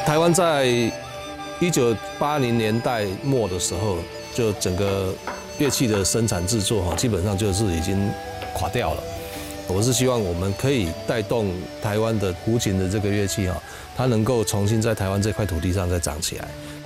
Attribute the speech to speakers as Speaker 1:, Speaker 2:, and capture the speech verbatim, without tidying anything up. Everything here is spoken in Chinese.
Speaker 1: 台湾在一九八零年代末的时候，就整个乐器的生产制作哈，基本上就是已经垮掉了。我是希望我们可以带动台湾的胡琴的这个乐器哈，它能够重新在台湾这块土地上再长起来。